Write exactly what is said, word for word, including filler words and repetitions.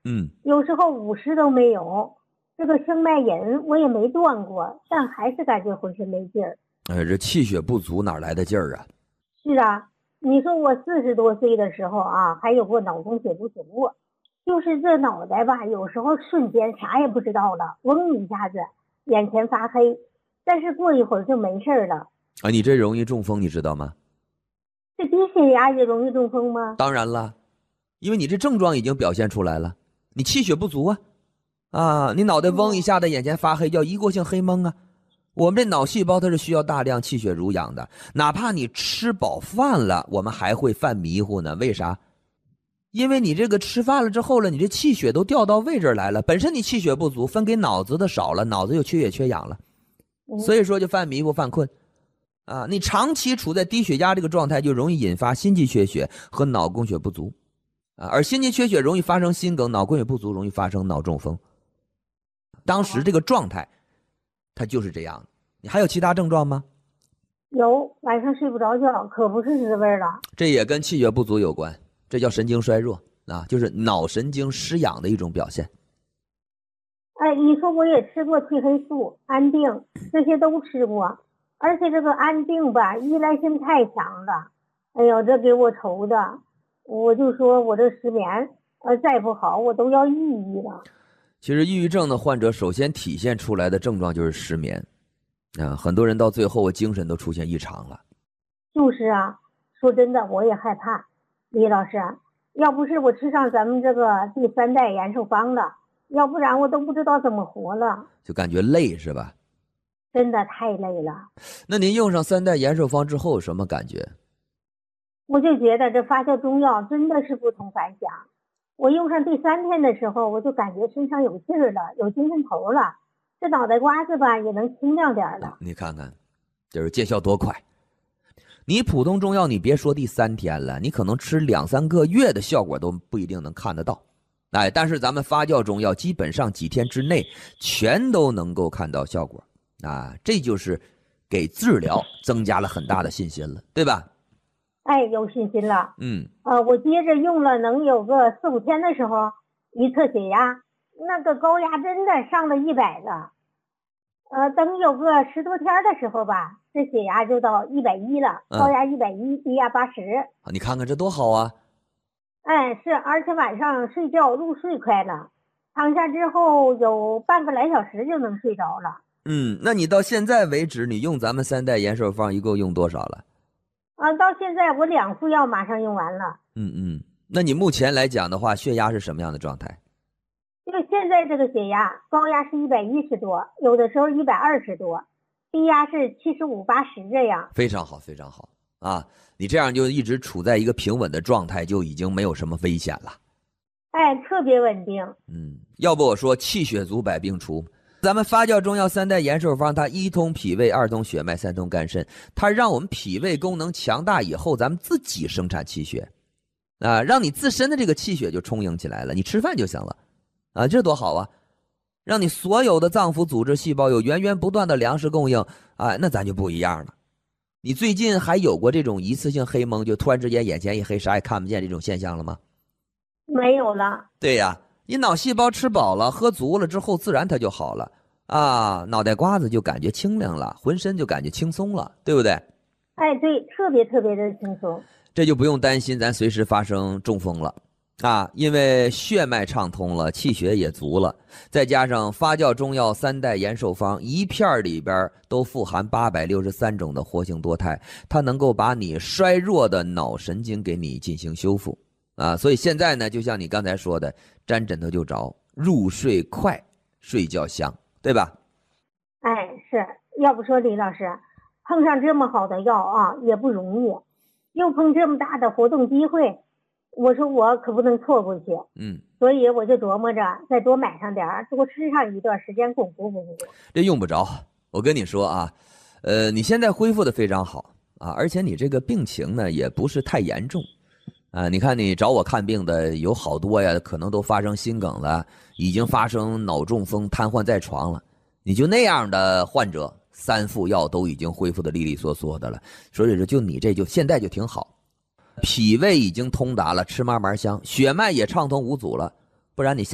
嗯， 有时候五十都没有。这个生脉饮我也没断过，但还是感觉浑身没劲儿。 哎，这气血不足哪来的劲儿啊？ 是啊，你说我四十多岁的时候啊，还有过脑供血不足，就是这脑袋吧，有时候瞬间啥也不知道了，嗡一下子眼前发黑，但是过一会儿就没事了。 啊，你这容易中风，你知道吗？ 这低血压也容易中风吗？ 当然了，因为你这症状已经表现出来了，你气血不足啊，啊，你脑袋嗡一下的，眼前发黑，叫一过性黑蒙啊。我们这脑细胞它是需要大量气血濡养的，哪怕你吃饱饭了，我们还会犯迷糊呢。为啥？因为你这个吃饭了之后了，你这气血都调到胃这儿来了，本身你气血不足，分给脑子的少了，脑子又缺血缺氧了，所以说就犯迷糊犯困啊。你长期处在低血压这个状态，就容易引发心肌缺血和脑供血不足啊，而心肌缺血容易发生心梗，脑供血不足容易发生脑中风。当时这个状态它就是这样的。你还有其他症状吗？ 有，晚上睡不着觉，可不是滋味了。 这也跟气血不足有关，这叫神经衰弱啊，就是脑神经失养的一种表现。 哎，你说我也吃过褪黑素、安定，这些都吃过，而且这个安定吧，依赖性太强了。哎呦，这给我愁的，我就说我这失眠，呃，再不好我都要抑郁了。 其实抑郁症的患者首先体现出来的症状就是失眠啊，很多人到最后精神都出现异常了。 就是啊，说真的我也害怕。李老师，要不是我吃上咱们这个第三代延寿方了，要不然我都不知道怎么活了。 就感觉累是吧？ 真的太累了。 那您用上三代延寿方之后有什么感觉？ 我就觉得这发酵中药真的是不同凡响。我用上第三天的时候，我就感觉身上有劲儿了，有精神头了，这脑袋瓜子吧也能清亮点了。 你看看，就是见效多快。你普通中药你别说第三天了，你可能吃两三个月的效果都不一定能看得到。哎，但是咱们发酵中药基本上几天之内全都能够看到效果啊，这就是给治疗增加了很大的信心了，对吧？ 哎，有信心了。 嗯， 呃，我接着用了能有个四五天的时候，一测血压，那个高压真的上了一百了。呃，等有个十多天的时候吧，这血压就到一百一了，高压一百一，低压八十。 啊，你看看这多好啊！ 哎，是，而且晚上睡觉入睡快了，躺下之后有半个来小时就能睡着了。 嗯，那你到现在为止，你用咱们三代延寿方一共用多少了？ 啊，到现在我两副药马上用完了。 嗯嗯，那你目前来讲的话，血压是什么样的状态？ 就现在这个血压，高压是一百一十多，有的时候一百二十多，低压是七十五八十这样。 非常好，非常好啊！你这样就一直处在一个平稳的状态，就已经没有什么危险了。 哎，特别稳定。 嗯，要不我说气血足百病除。咱们发酵中药三代延寿方，它一通脾胃，二通血脉，三通肝肾，它让我们脾胃功能强大以后，咱们自己生产气血啊，让你自身的这个气血就充盈起来了，你吃饭就行了啊，这多好啊！让你所有的脏腑组织细胞有源源不断的粮食供应啊，那咱就不一样了。你最近还有过这种一次性黑蒙，就突然之间眼前一黑，啥也看不见这种现象了吗？ 没有了。 对呀，你脑细胞吃饱了喝足了之后，自然它就好了啊，脑袋瓜子就感觉清亮了，浑身就感觉轻松了，对不对？ 哎，对，特别特别的轻松。 这就不用担心咱随时发生中风了啊，因为血脉畅通了，气血也足了，再加上发酵中药三代延寿方一片里边都富含八百六十三种的活性多肽，它能够把你衰弱的脑神经给你进行修复啊，所以现在呢，就像你刚才说的，沾枕头就着，入睡快，睡觉香，对吧？ 哎，是，要不说李老师碰上这么好的药啊，也不容易，又碰这么大的活动机会，我说我可不能错过去。 嗯， 所以我就琢磨着再多买上点儿，多吃上一段时间巩固巩固。 这用不着，我跟你说啊，呃，你现在恢复的非常好啊，而且你这个病情呢也不是太严重啊。你看你找我看病的有好多呀，可能都发生心梗了，已经发生脑中风，瘫痪在床了。你就那样的患者，三副药都已经恢复的利利索索的了，所以说就你这就现在就挺好，脾胃已经通达了，吃嘛嘛香，血脉也畅通无阻了，不然你现